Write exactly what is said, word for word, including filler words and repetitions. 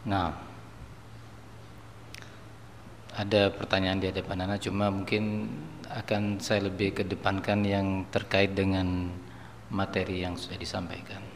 Nah, ada pertanyaan di hadapan Anda, cuma mungkin akan saya lebih kedepankan yang terkait dengan materi yang sudah disampaikan.